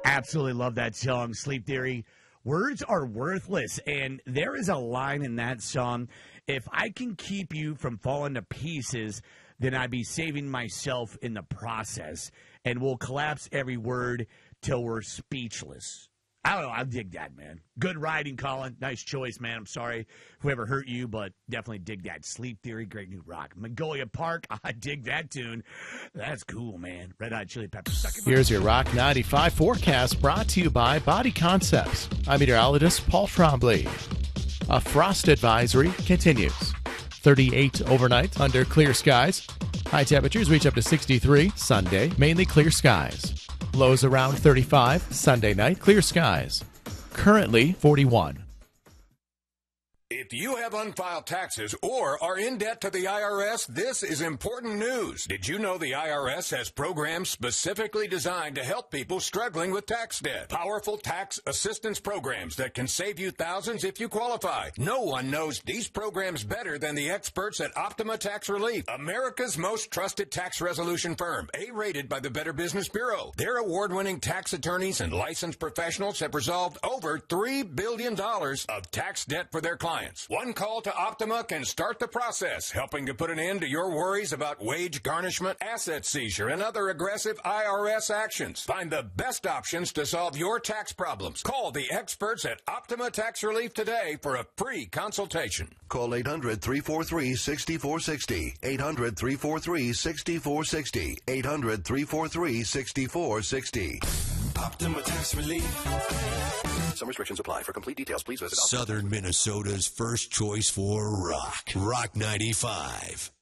Absolutely love that song, Sleep Theory. Words are worthless, and there is a line in that song. If I can keep you from falling to pieces, then I'd be saving myself in the process, and we'll collapse every word till we're speechless. I don't know. I dig that, man. Good writing, Colin. Nice choice, man. I'm sorry whoever hurt you, but definitely dig that. Sleep Theory, great new rock. Magnolia Park, I dig that tune. That's cool, man. Red Hot Chili Peppers. Here's your Rock 95 forecast brought to you by Body Concepts. I'm meteorologist Paul Trombley. A frost advisory continues. 38 overnight under clear skies. High temperatures reach up to 63. Sunday, mainly clear skies. Lows around 35. Sunday night, clear skies. Currently 41. If you have unfiled taxes or are in debt to the IRS, this is important news. Did you know the IRS has programs specifically designed to help people struggling with tax debt? Powerful tax assistance programs that can save you thousands if you qualify. No one knows these programs better than the experts at Optima Tax Relief, America's most trusted tax resolution firm, A-rated by the Better Business Bureau. Their award-winning tax attorneys and licensed professionals have resolved over $3 billion of tax debt for their clients. One call to Optima can start the process, helping to put an end to your worries about wage garnishment, asset seizure, and other aggressive IRS actions. Find the best options to solve your tax problems. Call the experts at Optima Tax Relief today for a free consultation. Call 800-343-6460. 800-343-6460. 800-343-6460. Optima Tax Relief. Some restrictions apply. For complete details, please visit Southern Minnesota's first choice for rock. Rock 95.